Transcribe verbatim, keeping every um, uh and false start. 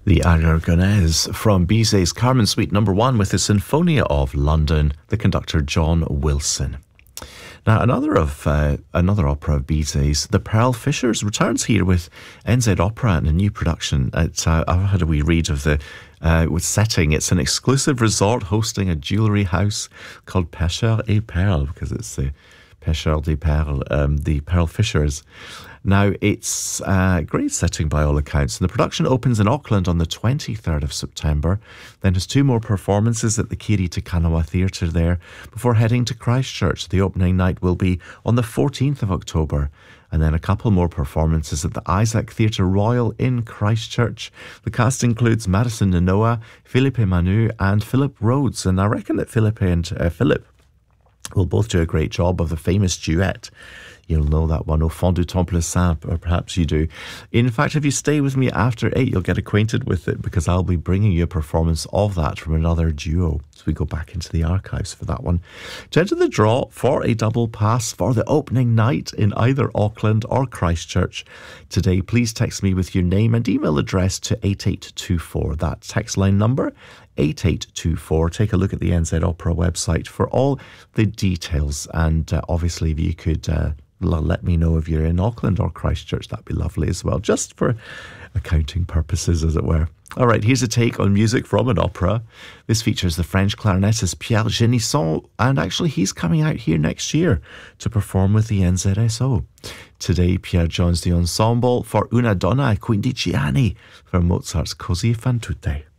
The Aragonese from Bizet's Carmen Suite number one with the Sinfonia of London, the conductor John Wilson. Now, another of uh, another opera of Bizet's, The Pearl Fishers, returns here with N Z Opera in a new production. It's, uh, I've had a wee read of the uh, with setting. It's an exclusive resort hosting a jewellery house called Pêcheurs et Perles, because it's the Pêcheurs des Perles, um, the Pearl Fishers. Now, it's a great setting by all accounts. And the production opens in Auckland on the twenty-third of September. Then there's two more performances at the Kiri Te Kanawa Theatre there before heading to Christchurch. The opening night will be on the fourteenth of October. And then a couple more performances at the Isaac Theatre Royal in Christchurch. The cast includes Madison Nanoa, Philippe Manu and Philip Rhodes. And I reckon that Philippe and uh, Philip will both do a great job of the famous duet. You'll know that one, Au Fond du Temple Saint, or perhaps you do. In fact, if you stay with me after eight, you'll get acquainted with it because I'll be bringing you a performance of that from another duo. So we go back into the archives for that one. To enter the draw for a double pass for the opening night in either Auckland or Christchurch today, please text me with your name and email address to eight eight two four. That text line number, eight eight two four. Take a look at the N Z Opera website for all the details. And uh, obviously, if you could uh, let me know if you're in Auckland or Christchurch, that'd be lovely as well, just for accounting purposes, as it were. All right, here's a take on music from an opera. This features the French clarinetist Pierre Genisson, and actually he's coming out here next year to perform with the N Z S O. Today, Pierre joins the ensemble for Una Donna e Quindici Anni from Mozart's Così fan tutte.